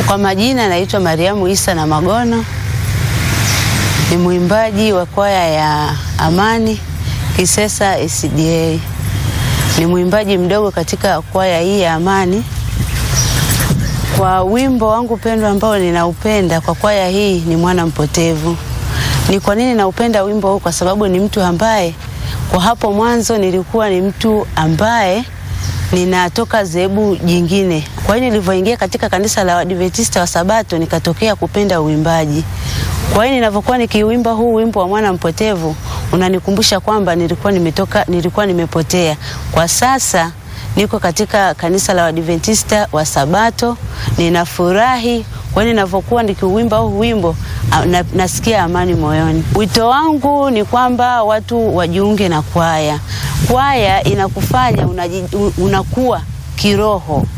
Kwa majina naitwa Mariamu Isa na Magono. Ni mwimbaji wa kwaya ya Amani Kisesa SDA. Ni mwimbaji mdogo katika kwaya hii ya Amani. Kwa wimbo wangu pendwa ambao ninaupenda kwa kwaya hii ni Mwana Mpotevu. Ni kwa nini naupenda wimbo huu? Kwa sababu ni mtu ambaye kwa hapo mwanzo nilikuwa ni mtu ambaye ninatoka zebu jingine. Kwa hiyo nilivyoingia katika kanisa la Waadventista wa Sabato nikatokea kupenda uimbaji. Kwa hiyo ninavyokuwa nikiuimba huu wimbo wa Mwana Mpotevu unanikumbusha kwamba nilikuwa nimepotea. Kwa sasa niko katika kanisa la Waadventista wa Sabato, ninafurahi. Kwa hiyo ninavyokuwa nikiuimba huu wimbo nasikia amani moyoni. Wito wangu ni kwamba watu wajiunge na kwaya. Kwaya inakufanya unakuwa kiroho.